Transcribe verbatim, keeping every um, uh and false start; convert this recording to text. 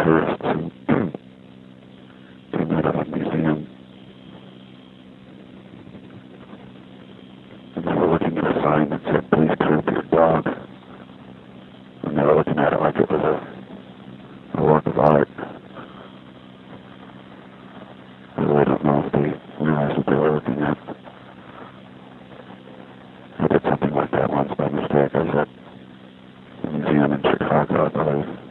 tourists who came out of a museum. And they were looking at a sign that said, "Please curb your dog." And they were looking at it like it was a, a work of art. I really don't know if they realized what they were looking at. I did something like that once by mistake. I was at a museum in Chicago, I believe.